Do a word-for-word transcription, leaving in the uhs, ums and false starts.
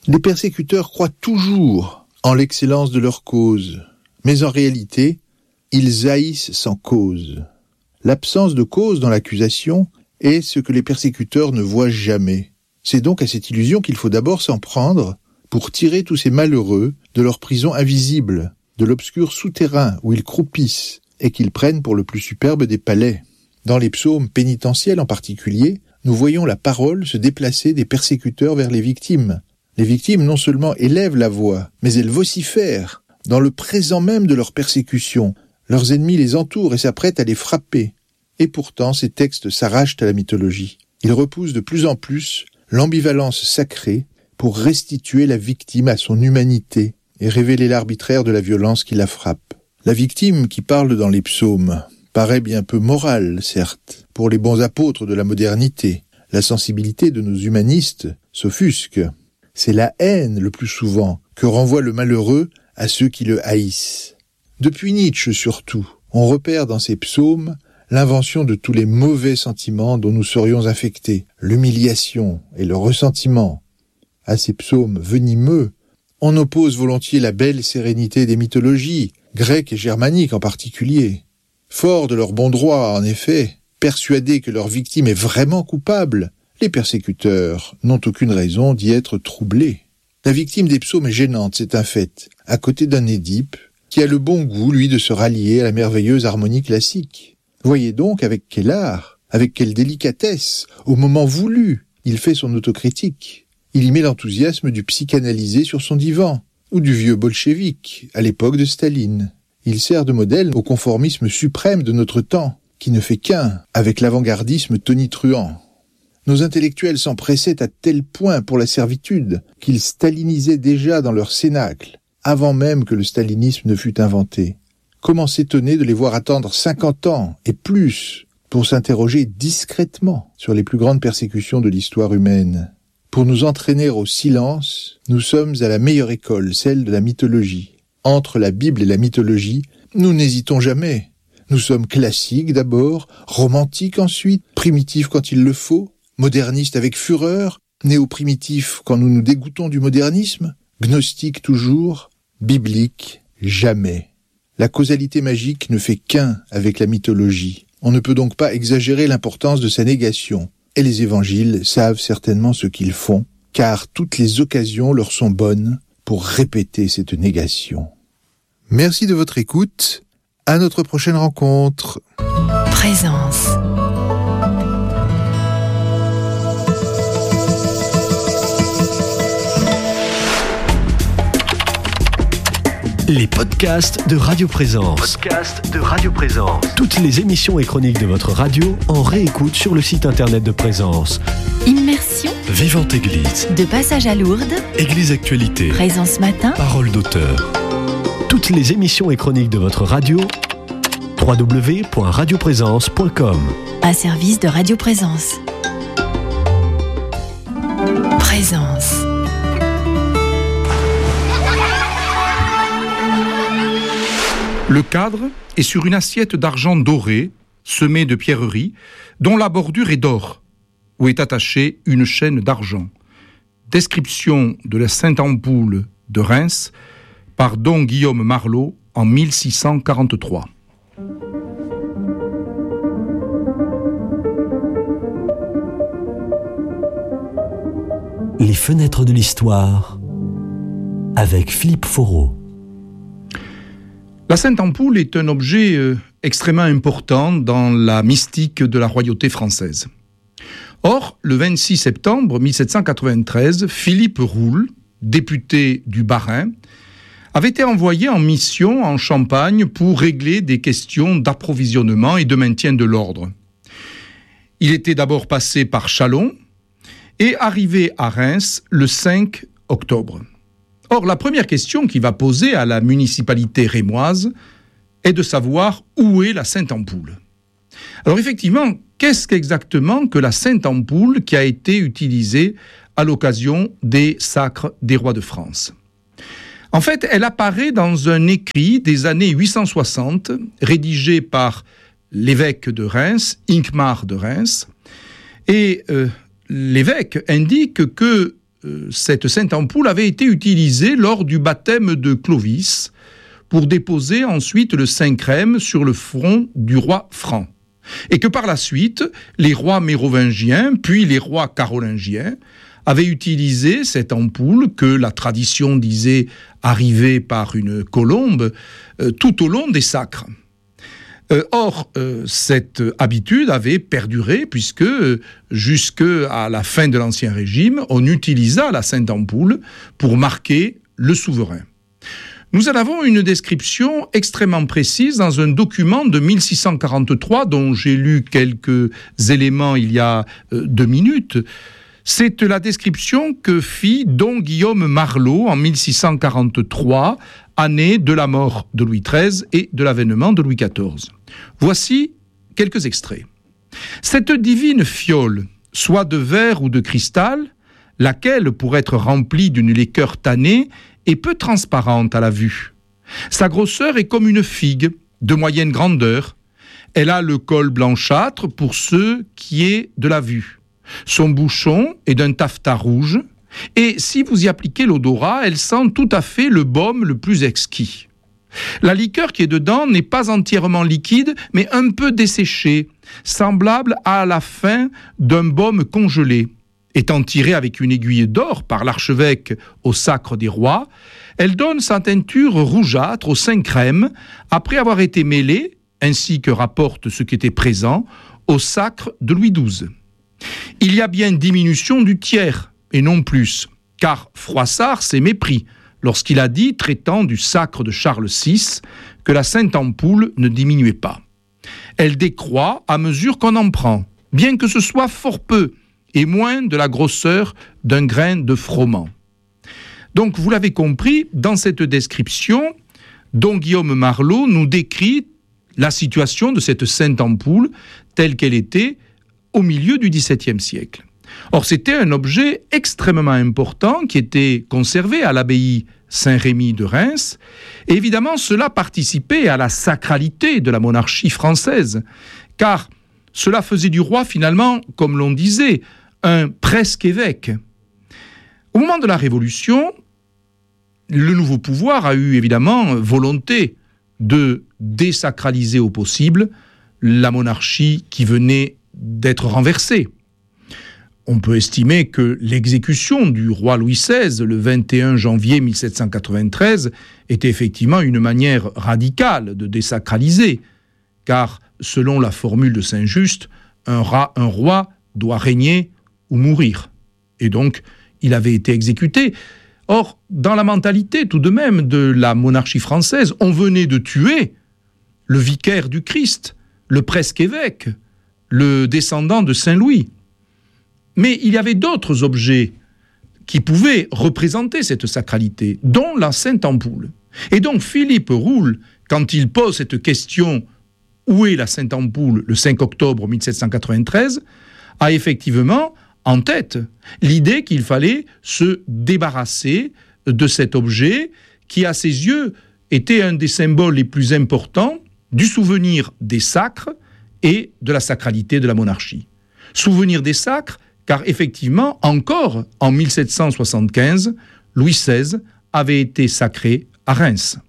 Les persécuteurs croient toujours en l'excellence de leur cause, mais en réalité, ils haïssent sans cause. L'absence de cause dans l'accusation est ce que les persécuteurs ne voient jamais. C'est donc à cette illusion qu'il faut d'abord s'en prendre pour tirer tous ces malheureux de leur prison invisible, de l'obscur souterrain où ils croupissent et qu'ils prennent pour le plus superbe des palais. Dans les psaumes pénitentiels en particulier, nous voyons la parole se déplacer des persécuteurs vers les victimes. Les victimes non seulement élèvent la voix, mais elles vocifèrent. Dans le présent même de leur persécution, leurs ennemis les entourent et s'apprêtent à les frapper. Et pourtant, ces textes s'arrachent à la mythologie. Ils repoussent de plus en plus l'ambivalence sacrée pour restituer la victime à son humanité et révéler l'arbitraire de la violence qui la frappe. La victime qui parle dans les psaumes paraît bien peu morale, certes, pour les bons apôtres de la modernité. La sensibilité de nos humanistes s'offusque. C'est la haine, le plus souvent, que renvoie le malheureux à ceux qui le haïssent. Depuis Nietzsche surtout, on repère dans ces psaumes l'invention de tous les mauvais sentiments dont nous serions infectés, l'humiliation et le ressentiment. À ces psaumes venimeux, on oppose volontiers la belle sérénité des mythologies, grecques et germaniques en particulier. Forts de leur bon droit, en effet, persuadés que leur victime est vraiment coupable, les persécuteurs n'ont aucune raison d'y être troublés. La victime des psaumes est gênante, c'est un fait, à côté d'un Édipe qui a le bon goût, lui, de se rallier à la merveilleuse harmonie classique. Voyez donc avec quel art, avec quelle délicatesse, au moment voulu, il fait son autocritique. Il y met l'enthousiasme du psychanalysé sur son divan, ou du vieux bolchevique, à l'époque de Staline. Il sert de modèle au conformisme suprême de notre temps, qui ne fait qu'un avec l'avant-gardisme tonitruant. Nos intellectuels s'empressaient à tel point pour la servitude qu'ils stalinisaient déjà dans leur cénacle, avant même que le stalinisme ne fût inventé. Comment s'étonner de les voir attendre cinquante ans et plus pour s'interroger discrètement sur les plus grandes persécutions de l'histoire humaine. Pour nous entraîner au silence, nous sommes à la meilleure école, celle de la mythologie. Entre la Bible et la mythologie, nous n'hésitons jamais. Nous sommes classiques d'abord, romantiques ensuite, primitifs quand il le faut, modernistes avec fureur, néo-primitifs quand nous nous dégoûtons du modernisme, gnostiques toujours, bibliques jamais. La causalité magique ne fait qu'un avec la mythologie. On ne peut donc pas exagérer l'importance de sa négation. Et les évangiles savent certainement ce qu'ils font, car toutes les occasions leur sont bonnes pour répéter cette négation. Merci de votre écoute. À notre prochaine rencontre. Présence. Les podcasts de Radio Présence. Podcasts de Radio Présence. Toutes les émissions et chroniques de votre radio en réécoute sur le site internet de Présence. Immersion. Vivante Église. De passage à Lourdes. Église Actualité. Présence Matin. Parole d'auteur. Toutes les émissions et chroniques de votre radio. w w w point radio présence point com. Un service de Radio Présence. Présence. Le cadre est sur une assiette d'argent doré, semée de pierreries, dont la bordure est d'or, où est attachée une chaîne d'argent. Description de la Sainte-Ampoule de Reims par Don Guillaume Marlot en mille six cent quarante-trois. Les fenêtres de l'histoire avec Philippe Foreau. La Sainte-Ampoule est un objet euh, extrêmement important dans la mystique de la royauté française. Or, le vingt-six septembre mille sept cent quatre-vingt-treize, Philippe Roule, député du Bas-Rhin, avait été envoyé en mission en Champagne pour régler des questions d'approvisionnement et de maintien de l'ordre. Il était d'abord passé par Châlons et arrivé à Reims le cinq octobre. Or, la première question qu'il va poser à la municipalité rémoise est de savoir où est la Sainte-Ampoule. Alors effectivement, qu'est-ce qu'exactement que la Sainte-Ampoule qui a été utilisée à l'occasion des sacres des rois de France ? En fait, elle apparaît dans un écrit des années huit cent soixante, rédigé par l'évêque de Reims, Hincmar de Reims, et euh, l'évêque indique que euh, cette sainte ampoule avait été utilisée lors du baptême de Clovis pour déposer ensuite le Saint-Crème sur le front du roi franc. Et que par la suite, les rois mérovingiens, puis les rois carolingiens, avaient utilisé cette ampoule que la tradition disait arriver par une colombe euh, tout au long des sacres. Euh, or, euh, cette habitude avait perduré puisque euh, jusqu'à la fin de l'Ancien Régime, on utilisa la sainte ampoule pour marquer le souverain. Nous en avons une description extrêmement précise dans un document de mille six cent quarante-trois dont j'ai lu quelques éléments il y a euh, deux minutes. C'est la description que fit Don Guillaume Marlot en mille six cent quarante-trois, année de la mort de Louis treize et de l'avènement de Louis quatorze. Voici quelques extraits. Cette divine fiole, soit de verre ou de cristal, laquelle, pour être remplie d'une liqueur tannée, est peu transparente à la vue. Sa grosseur est comme une figue, de moyenne grandeur. Elle a le col blanchâtre pour ce qui est de la vue. Son bouchon est d'un taffetas rouge, et si vous y appliquez l'odorat, elle sent tout à fait le baume le plus exquis. La liqueur qui est dedans n'est pas entièrement liquide, mais un peu desséchée, semblable à la fin d'un baume congelé. Étant tirée avec une aiguille d'or par l'archevêque au sacre des rois, elle donne sa teinture rougeâtre au Saint-Crème, après avoir été mêlée, ainsi que rapporte ce qui était présent, au sacre de Louis douze. Il y a bien diminution du tiers, et non plus, car Froissart s'est mépris lorsqu'il a dit, traitant du sacre de Charles six, que la sainte ampoule ne diminuait pas. Elle décroît à mesure qu'on en prend, bien que ce soit fort peu, et moins de la grosseur d'un grain de froment. Donc, vous l'avez compris, dans cette description, Don Guillaume Marlot nous décrit la situation de cette sainte ampoule telle qu'elle était au milieu du dix-septième siècle. Or, c'était un objet extrêmement important qui était conservé à l'abbaye Saint-Rémy de Reims. Et évidemment, cela participait à la sacralité de la monarchie française, car cela faisait du roi, finalement, comme l'on disait, un presque évêque. Au moment de la Révolution, le nouveau pouvoir a eu évidemment volonté de désacraliser au possible la monarchie qui venait d'être renversée. On peut estimer que l'exécution du roi Louis seize, le vingt et un janvier mille sept cent quatre-vingt-treize, était effectivement une manière radicale de désacraliser, car, selon la formule de Saint-Just, un, ra- un roi doit régner ou mourir. Et donc, il avait été exécuté. Or, dans la mentalité tout de même de la monarchie française, on venait de tuer le vicaire du Christ, le presque évêque, le descendant de Saint-Louis. Mais il y avait d'autres objets qui pouvaient représenter cette sacralité, dont la sainte ampoule. Et donc Philippe Roule, quand il pose cette question « Où est la sainte ampoule ?» le cinq octobre mille sept cent quatre-vingt-treize, a effectivement en tête l'idée qu'il fallait se débarrasser de cet objet qui, à ses yeux, était un des symboles les plus importants du souvenir des sacres et de la sacralité de la monarchie. Souvenir des sacres, car effectivement, encore en mille sept cent soixante-quinze, Louis seize avait été sacré à Reims.